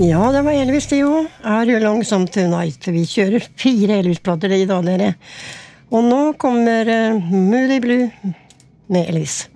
Ja, det var Elvis det jo. Are You Lonesome Tonight. Vi kjører 4 Elvis-plater i dag, dere. Og nå kommer Moody Blue med Elvis.